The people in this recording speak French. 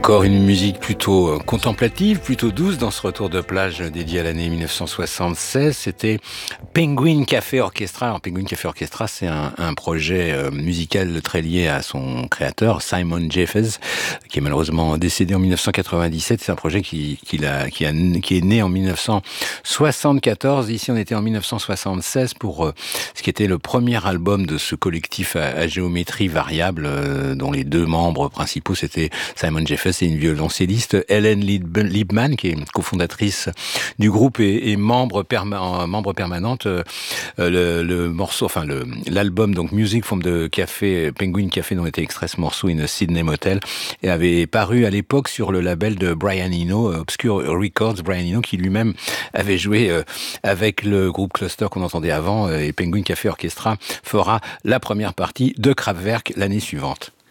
Encore une musique plutôt contemplative, plutôt douce dans ce retour de plage dédié à l'année 1976. C'était Penguin Café Orchestra. Alors, Penguin Café Orchestra, c'est un projet musical très lié à son créateur, Simon Jeffers, qui est malheureusement décédé en 1997. C'est un projet qui est né en 1974. Ici, on était en 1976 pour ce qui était le premier album de ce collectif à géométrie variable, dont les deux membres principaux, c'était Simon Jeffers et une violoncelliste, Ellen Liebman, qui est cofondatrice du groupe et membre permanente. L'album, donc Music from the Café, Penguin Café, dont était extrait ce morceau, In a Sydney Motel, et avait paru à l'époque sur le label de Brian Eno, Obscure Records. Brian Eno, qui lui-même avait joué avec le groupe Cluster qu'on entendait avant, et Penguin Café Orchestra fera la première partie de Kraftwerk l'année suivante.